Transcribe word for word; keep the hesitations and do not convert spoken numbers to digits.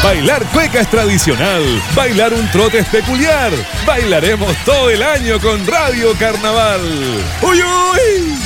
Bailar cueca es tradicional, bailar un trote es peculiar. Bailaremos todo el año con Radio Carnaval. ¡Uy, uy!